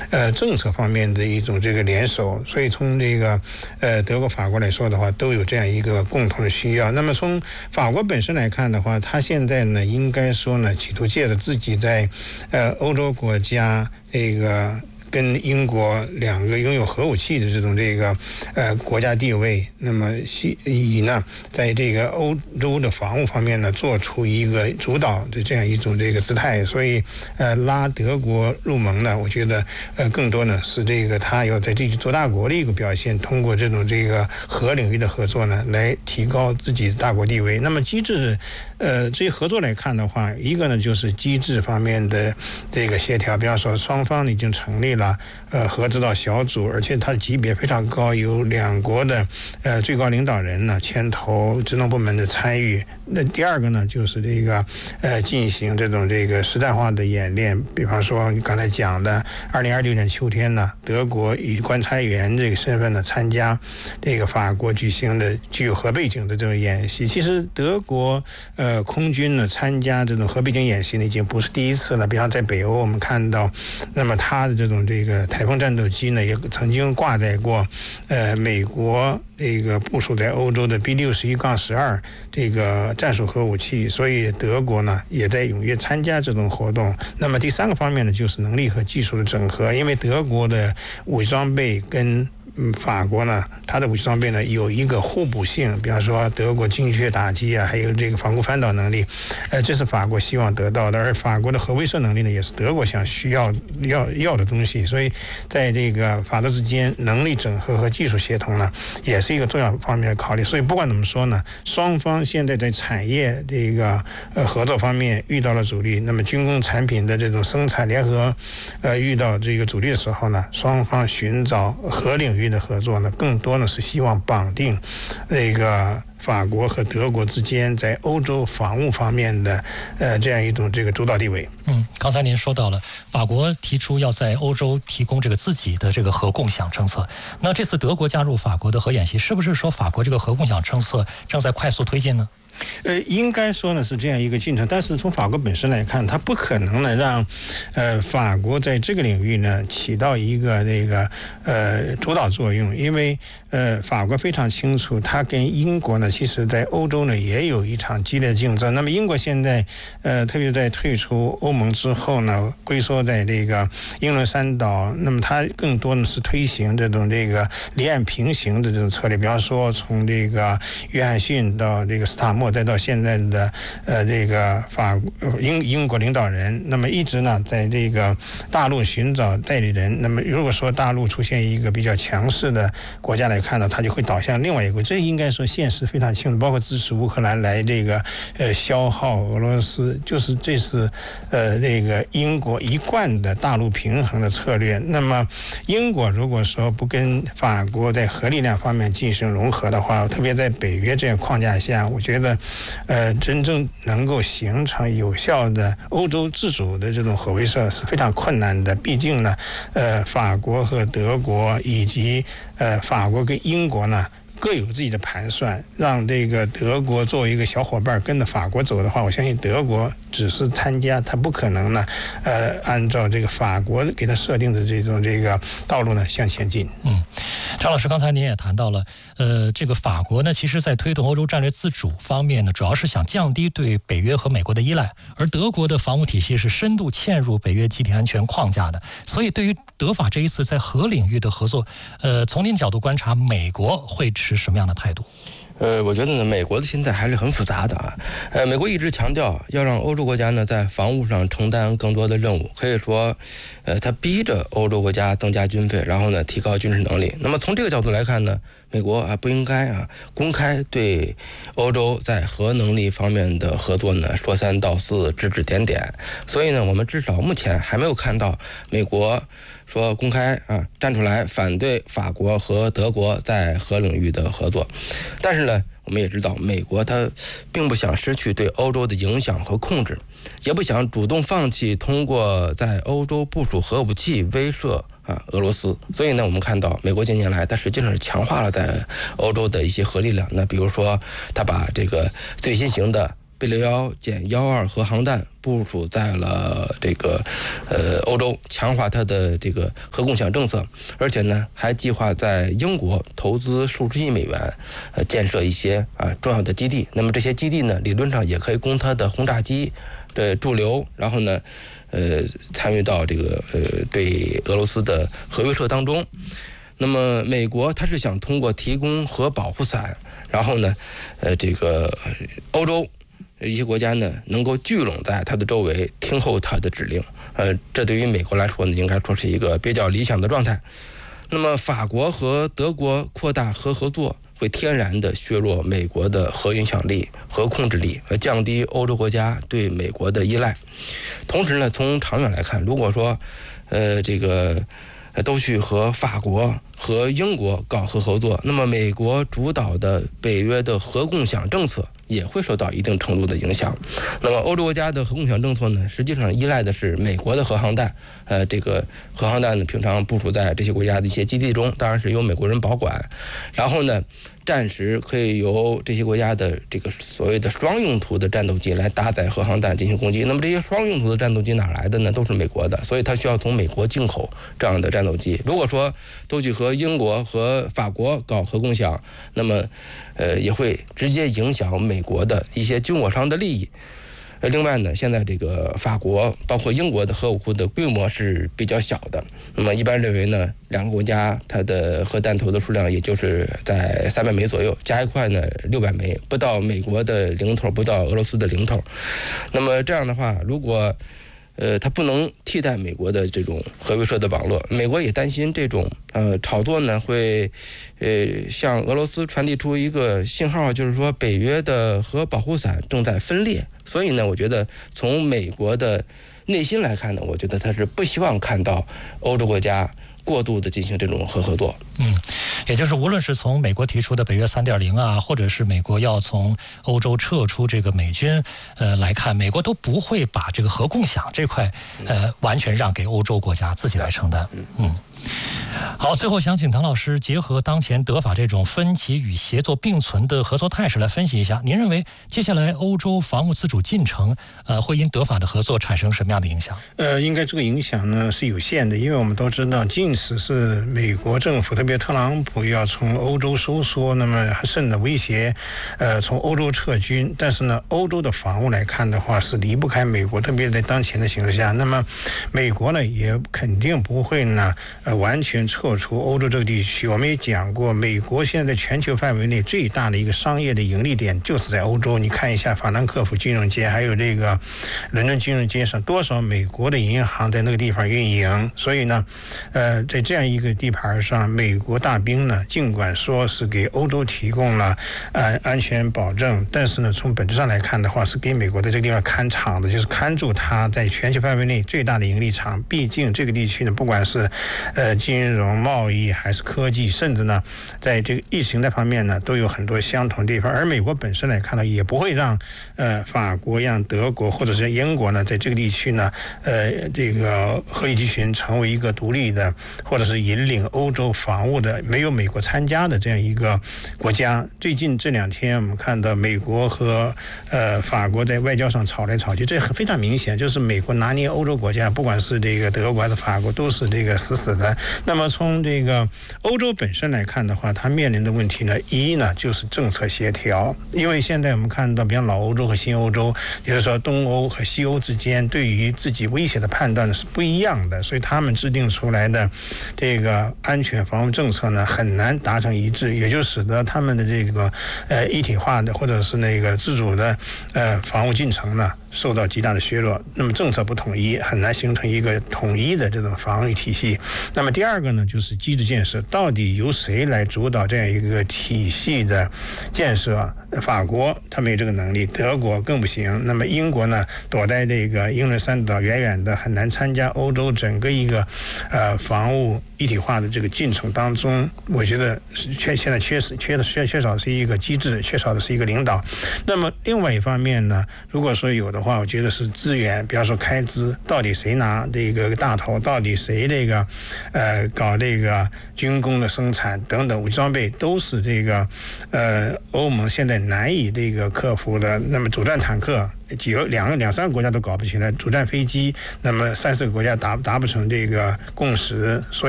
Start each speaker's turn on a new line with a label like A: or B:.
A: 政策方面的一种这个联手，所以从这个德国、法国来说的话，都有这样一个共同的需要。那么从法国本身来看的话，他现在呢，应该说呢，企图借着自己在欧洲国家这个跟英国两个拥有核武器的这种这个国家地位，那么以呢在这个欧洲的防务方面呢做出一个主导的这样一种这个姿态，所以拉德国入盟呢，我觉得更多呢是这个他要在这做大国的一个表现，通过这种这个核领域的合作呢来提高自己的大国地位。那么机制这些合作来看的话，一个呢就是机制方面的这个协调，比方说双方已经成立了核指导小组，而且它的级别非常高，有两国的最高领导人呢牵头职能部门的参与。那第二个呢就是这个进行这种这个实战化的演练，比方说你刚才讲的2026年秋天呢，德国以观察员这个身份呢参加这个法国举行的具有核背景的这种演习。其实德国空军呢参加这种核背景演习呢已经不是第一次了，比方在北欧我们看到，那么它的这种这个台风战斗机呢也曾经挂载过美国这个部署在欧洲的 B61-12这个战术核武器，所以德国呢也在踊跃参加这种活动。那么第三个方面呢就是能力和技术的整合，因为德国的武器装备跟法国呢，它的武器装备呢有一个互补性，比方说德国精确打击啊，还有这个防空翻导能力，这是法国希望得到的，而法国的核威慑能力呢，也是德国想需要的东西，所以在这个法德之间能力整合和技术协同呢，也是一个重要方面的考虑。所以不管怎么说呢，双方现在在产业这个合作方面遇到了阻力，那么军工产品的这种生产联合遇到这个阻力的时候呢，双方寻找核领域的合作呢，更多呢是希望绑定这个法国和德国之间在欧洲防务方面的这样一种这个主导地位。
B: 刚才您说到了法国提出要在欧洲提供这个自己的这个核共享政策，那这次德国加入法国的核演习，是不是说法国这个核共享政策正在快速推进呢？
A: 应该说呢是这样一个进程，但是从法国本身来看，它不可能呢让法国在这个领域呢起到一个这个主导作用，因为法国非常清楚，它跟英国呢其实在欧洲呢也有一场激烈竞争。那么英国现在特别在退出欧盟之后呢，龟缩在这个英伦三岛，那么它更多的是推行这种这个离岸平行的这种策略，比方说从这个约翰逊到这个斯塔默，再到现在的这个英国领导人，那么一直呢在这个大陆寻找代理人。那么如果说大陆出现一个比较强势的国家来看呢，它就会导向另外一个，这应该说现实非常清楚，包括支持乌克兰来这个消耗俄罗斯，就是这是这个英国一贯的大陆平衡的策略。那么英国如果说不跟法国在核力量方面进行融合的话，特别在北约这样框架下，我觉得真正能够形成有效的欧洲自主的这种核威慑是非常困难的。毕竟呢法国和德国以及法国跟英国呢各有自己的盘算，让这个德国作为一个小伙伴跟着法国走的话，我相信德国只是参加，他不可能呢按照这个法国给他设定的这个道路呢向前进。
B: 张老师，刚才您也谈到了这个法国呢其实在推动欧洲战略自主方面呢，主要是想降低对北约和美国的依赖，而德国的防务体系是深度嵌入北约集体安全框架的，所以对于德法这一次在核领域的合作，从您角度观察，美国会持什么样的态度？
C: 我觉得呢，美国的心态还是很复杂的啊。美国一直强调要让欧洲国家呢在防务上承担更多的任务，可以说，他逼着欧洲国家增加军费，然后呢提高军事能力。那么从这个角度来看呢，美国不应该公开对欧洲在核能力方面的合作呢说三道四，指指点点。所以呢，我们至少目前还没有看到美国说公开站出来反对法国和德国在核领域的合作。但是呢，我们也知道美国它并不想失去对欧洲的影响和控制，也不想主动放弃通过在欧洲部署核武器威慑俄罗斯。所以呢，我们看到美国近年来它实际上是强化了在欧洲的一些核力量。那比如说它把这个最新型的 B 61-12核航弹部署在了这个欧洲，强化它的这个核共享政策，而且呢还计划在英国投资数十亿美元，建设一些重要的基地。那么这些基地呢，理论上也可以供它的轰炸机的驻留，然后呢，参与到这个对俄罗斯的核威慑当中。那么美国它是想通过提供核保护伞，然后呢，这个欧洲一些国家呢能够聚拢在它的周围，听候它的指令。这对于美国来说呢，应该说是一个比较理想的状态。那么法国和德国扩大核合作，会天然的削弱美国的核影响力、核控制力，降低欧洲国家对美国的依赖。同时呢，从长远来看，如果说这个都去和法国和英国搞核合作，那么美国主导的北约的核共享政策也会受到一定程度的影响。那么欧洲国家的核共享政策呢，实际上依赖的是美国的核航弹。这个核航弹呢，平常部署在这些国家的一些基地中，当然是由美国人保管。然后呢，暂时可以由这些国家的这个所谓的双用途的战斗机来搭载核航弹进行攻击。那么这些双用途的战斗机哪来的呢？都是美国的，所以它需要从美国进口这样的战斗机。如果说都去和英国和法国搞核共享，那么也会直接影响美国的一些军火商的利益。另外呢，现在这个法国包括英国的核武库的规模是比较小的，那么一般认为呢，两个国家它的核弹头的数量也就是在300枚左右，加一块呢600枚，不到美国的零头，不到俄罗斯的零头。那么这样的话，如果它不能替代美国的这种核威慑的网络，美国也担心这种炒作呢会向俄罗斯传递出一个信号，就是说北约的核保护伞正在分裂。所以呢，我觉得从美国的内心来看呢，我觉得他是不希望看到欧洲国家过度的进行这种核合作。
B: 也就是无论是从美国提出的北约3.0啊，或者是美国要从欧洲撤出这个美军来看，美国都不会把这个核共享这块完全让给欧洲国家自己来承担。好，最后想请唐老师结合当前德法这种分歧与协作并存的合作态势来分析一下，您认为接下来欧洲防务自主进程会因德法的合作产生什么样的影响？
A: 应该这个影响呢是有限的，因为我们都知道，即使是美国政府，特别特朗普要从欧洲收缩，那么甚至威胁从欧洲撤军，但是呢，欧洲的防务来看的话是离不开美国，特别在当前的形势下，那么美国呢也肯定不会呢完全撤出欧洲这个地区。我们也讲过，美国现在全球范围内最大的一个商业的盈利点就是在欧洲。你看一下法兰克福金融街，还有这个伦敦金融街上，多少美国的银行在那个地方运营。所以呢，在这样一个地盘上，美国大兵呢，尽管说是给欧洲提供了安全保证，但是呢，从本质上来看的话，是给美国在这个地方看场的，就是看住它在全球范围内最大的盈利场。毕竟这个地区呢，不管是金融、贸易还是科技，甚至呢，在这个意识形态方面呢，都有很多相同地方。而美国本身来看呢，也不会让法国、让德国或者是英国呢，在这个地区呢，这个鹤立鸡群，成为一个独立的，或者是引领欧洲防务的没有美国参加的这样一个国家。最近这2天，我们看到美国和法国在外交上吵来吵去，这非常明显，就是美国拿捏欧洲国家，不管是这个德国还是法国，都是这个死的。那么从这个欧洲本身来看的话，它面临的问题呢，一呢就是政策协调，因为现在我们看到，比方老欧洲和新欧洲，也就是说东欧和西欧之间对于自己威胁的判断是不一样的，所以他们制定出来的这个安全防务政策呢，很难达成一致，也就使得他们的这个一体化的或者是那个自主的防务进程呢，受到极大的削弱。那么政策不统一，很难形成一个统一的这种防御体系。那么第二个呢，就是机制建设，到底由谁来主导这样一个体系的建设？法国他没有这个能力，德国更不行。那么英国呢，躲在这个英伦三岛远远的，很难参加欧洲整个一个防务一体化的这个进程当中。我觉得现在缺少的是一个机制，缺少的是一个领导。那么另外一方面呢，如果说有的的话，我觉得是资源，比方说开支，到底谁拿这个大头，到底谁这个搞这个军工的生产等等武器装备，都是这个欧盟现在难以这个克服的。那么主战坦克两三个国家都搞不起来，主战飞机那么3-4个国家达不成这个共识，所以